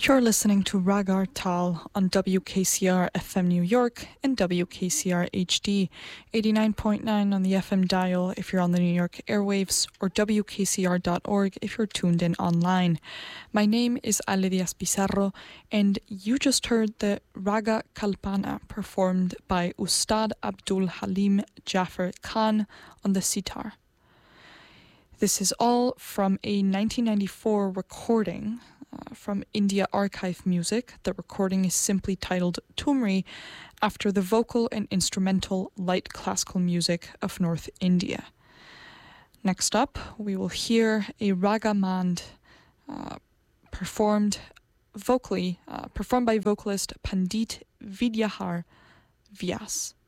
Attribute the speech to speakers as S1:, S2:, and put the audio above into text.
S1: You're listening to Ragar Tal on WKCR FM New York and WKCR HD 89.9 on the FM dial if you're on the New York airwaves, or WKCR.org if you're tuned in online. My name is Ale Diaz Pizarro, and you just heard the Raga Kalpana performed by Ustad Abdul Halim Jaffer Khan on the sitar. This is all from a 1994 recording from India Archive Music. The recording is simply titled Tumri, after the vocal and instrumental light classical music of North India. Next up, we will hear a Raga Mand performed by vocalist Pandit Vidyahar Vyas.